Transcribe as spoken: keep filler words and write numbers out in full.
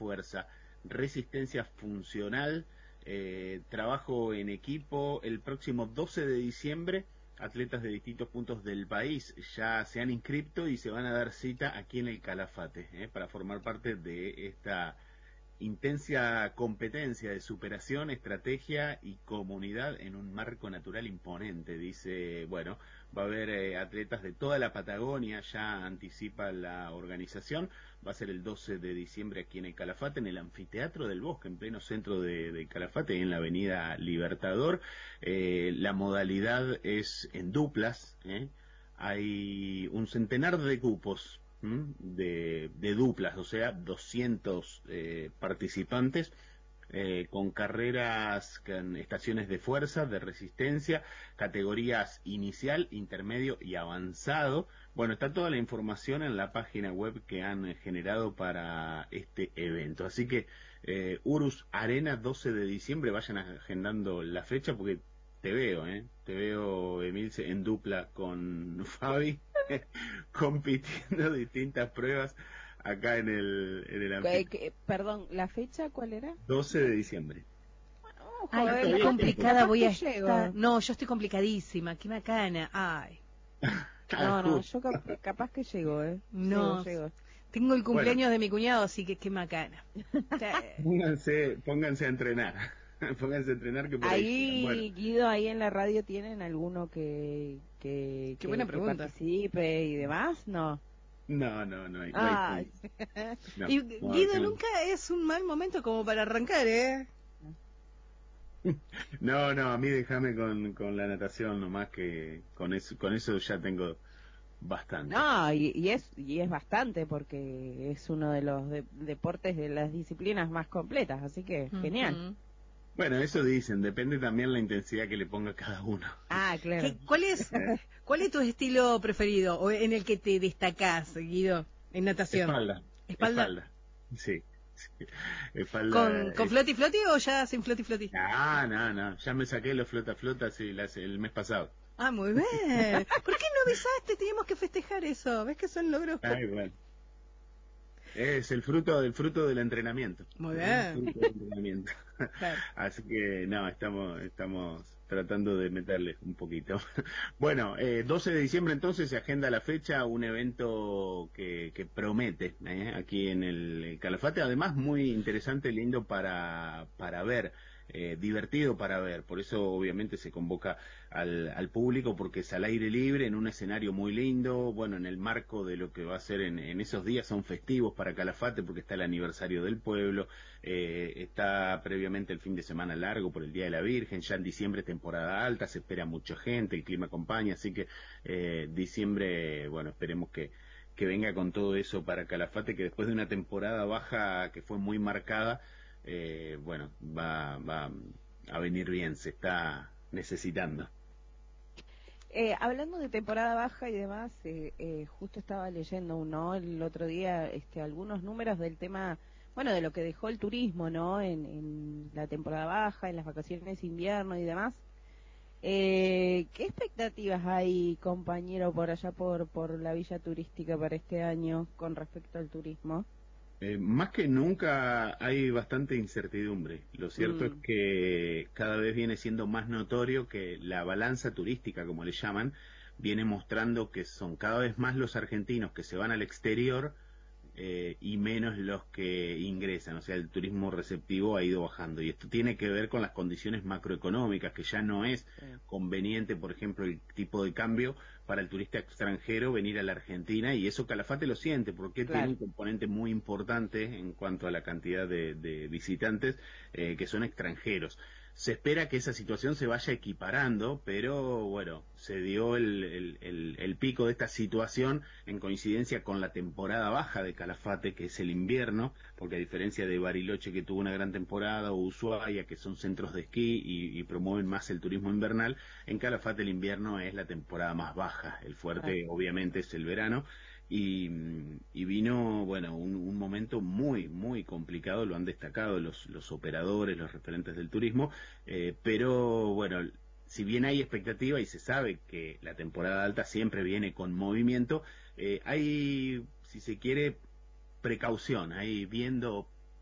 fuerza, resistencia funcional, eh, trabajo en equipo. El próximo doce de diciembre, atletas de distintos puntos del país ya se han inscrito y se van a dar cita aquí en el Calafate, eh, para formar parte de esta intensa competencia de superación, estrategia y comunidad en un marco natural imponente. Dice, bueno, va a haber eh, atletas de toda la Patagonia, ya anticipa la organización. Va a ser el doce de diciembre aquí en el Calafate, en el Anfiteatro del Bosque, en pleno centro de, de Calafate, en la avenida Libertador. Eh, la modalidad es en duplas, ¿eh? Hay un centenar de cupos De, de duplas, o sea, doscientos eh, participantes, eh, con carreras, con estaciones de fuerza, de resistencia, categorías inicial, intermedio y avanzado. Bueno, está toda la información en la página web que han generado para este evento. Así que eh, Urus Arena, doce de diciembre, vayan agendando la fecha porque te veo, ¿eh? Te veo, Emilce, en dupla con Fabi, compitiendo distintas pruebas acá en el, en el anfiteatro. Perdón, ¿la fecha cuál era? doce de diciembre. Oh, ay, qué complicada voy a estar. No, yo estoy complicadísima, qué macana. Ay. No, no, yo cap capaz que llego, ¿eh? No, llego, llego. Tengo el cumpleaños bueno. de mi cuñado, así que qué macana. pónganse, pónganse a entrenar. Pónganse a entrenar que por ahí, ahí bueno. Guido, ahí en la radio tienen alguno que que, Qué buena que, pregunta. que participe y demás, ¿no? No, no, no hay, ah. no hay no, y Guido, no, nunca es un mal momento como para arrancar, ¿eh? No, no, a mí déjame con, con la natación nomás, que con eso, con eso ya tengo bastante. No, y, y es y es bastante porque es uno de los de, deportes de las disciplinas más completas, así que uh-huh. Genial. Bueno, eso dicen, depende también la intensidad que le ponga cada uno. Ah, claro. ¿Qué, ¿Cuál es cuál es tu estilo preferido o en el que te destacás, Guido, en natación? Espalda. Espalda. Espalda. Sí. sí. Espalda. ¿Con, con floti floti o ya sin floti floti? No, no, no. Ya me saqué los flota flota sí, las, el mes pasado. Ah, muy bien. ¿Por qué no avisaste? Teníamos que festejar eso. ¿Ves que son logros? Ay, bueno. Es el fruto del fruto del entrenamiento. Muy bien. El fruto del entrenamiento. Claro. Así que no, estamos estamos tratando de meterle un poquito. Bueno, eh, doce de diciembre entonces se agenda la fecha, un evento que, que promete, ¿eh? Aquí en el Calafate, además muy interesante, lindo para para ver. Eh, divertido para ver, por eso obviamente se convoca al, al público, porque es al aire libre, en un escenario muy lindo, bueno, en el marco de lo que va a ser en, en esos días, son festivos para Calafate porque está el aniversario del pueblo, eh, está previamente el fin de semana largo por el Día de la Virgen, ya en diciembre temporada alta, se espera mucha gente, el clima acompaña, así que eh, diciembre, bueno, esperemos que que venga con todo eso para Calafate, que después de una temporada baja que fue muy marcada, Eh, bueno, va, va a venir bien, se está necesitando. Eh, hablando de temporada baja y demás, eh, eh, justo estaba leyendo uno el otro día, este, algunos números del tema, bueno, de lo que dejó el turismo, ¿no? En, en la temporada baja, en las vacaciones de invierno y demás. Eh, ¿Qué expectativas hay, compañero, por allá por por la villa turística para este año con respecto al turismo? Eh, más que nunca hay bastante incertidumbre. Lo cierto mm. es que cada vez viene siendo más notorio que la balanza turística, como le llaman, viene mostrando que son cada vez más los argentinos que se van al exterior eh, y menos los que ingresan. O sea, el turismo receptivo ha ido bajando. Y esto tiene que ver con las condiciones macroeconómicas, que ya no es sí. conveniente, por ejemplo, el tipo de cambio para el turista extranjero venir a la Argentina, y eso Calafate lo siente, porque claro. tiene un componente muy importante en cuanto a la cantidad de, de visitantes eh, que son extranjeros. Se espera que esa situación se vaya equiparando, pero bueno, se dio el, el, el, el pico de esta situación en coincidencia con la temporada baja de Calafate, que es el invierno, porque a diferencia de Bariloche, que tuvo una gran temporada, o Ushuaia, que son centros de esquí y, y promueven más el turismo invernal, en Calafate el invierno es la temporada más baja, el fuerte ah. obviamente es el verano. Y, y vino, bueno, un, un momento muy, muy complicado, lo han destacado los, los operadores, los referentes del turismo, eh, pero bueno, si bien hay expectativa y se sabe que la temporada alta siempre viene con movimiento, eh, hay, si se quiere, precaución, ahí viendo